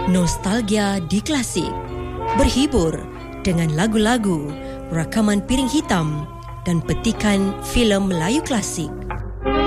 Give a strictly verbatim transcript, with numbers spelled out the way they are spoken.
Nostalgia di Klasik. Berhibur dengan lagu-lagu, rakaman piring hitam dan petikan filem Melayu klasik.